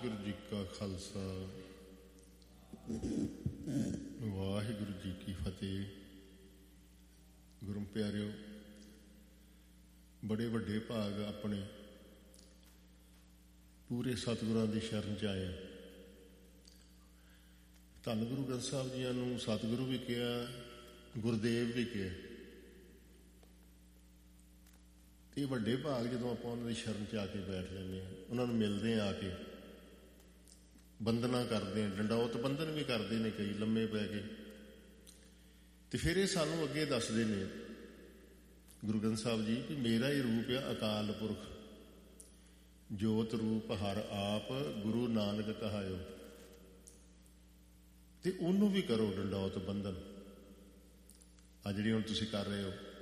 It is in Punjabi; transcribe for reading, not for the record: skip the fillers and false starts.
ਵਾਹਿਗੁਰੂ ਜੀ ਕਾ ਖਾਲਸਾ ਵਾਹਿਗੁਰੂ ਜੀ ਕੀ ਫਤਿਹ। ਗੁਰੂ ਪਿਆਰਿਓ, ਬੜੇ ਵੱਡੇ ਭਾਗ ਆਪਣੇ ਪੂਰੇ ਸਤਿਗੁਰਾਂ ਦੀ ਸ਼ਰਨ 'ਚ ਆਏ। ਧੰਨ ਗੁਰੂ ਗ੍ਰੰਥ ਸਾਹਿਬ ਜੀਆਂ ਨੂੰ ਸਤਿਗੁਰੂ ਵੀ ਕਿਹਾ, ਗੁਰਦੇਵ ਵੀ ਕਿਹਾ। ਇਹ ਵੱਡੇ ਭਾਗ ਜਦੋਂ ਆਪਾਂ ਉਹਨਾਂ ਦੀ ਸ਼ਰਨ 'ਚ ਆ ਕੇ ਬੈਠ ਜਾਂਦੇ ਹਾਂ, ਉਹਨਾਂ ਨੂੰ ਮਿਲਦੇ ਹਾਂ, ਆ ਕੇ ਬੰਦਨਾ ਕਰਦੇ ਹਾਂ, ਡੰਡੌਤ ਬੰਧਨ ਵੀ ਕਰਦੇ ਨੇ ਕਈ ਲੰਮੇ ਪੈ ਕੇ। ਤੇ ਫਿਰ ਇਹ ਸਾਨੂੰ ਅੱਗੇ ਦੱਸਦੇ ਨੇ ਗੁਰੂ ਗ੍ਰੰਥ ਸਾਹਿਬ ਜੀ ਕਿ ਮੇਰਾ ਹੀ ਰੂਪ ਆ ਅਕਾਲ ਪੁਰਖ, ਜੋਤ ਰੂਪ ਹਰ ਆਪ, ਗੁਰੂ ਨਾਨਕ ਕਹਾਇਓ। ਤੇ ਉਹਨੂੰ ਵੀ ਕਰੋ ਡੰਡੌਤ ਬੰਧਨ। ਆ ਜਿਹੜੀ ਹੁਣ ਤੁਸੀਂ ਕਰ ਰਹੇ ਹੋ,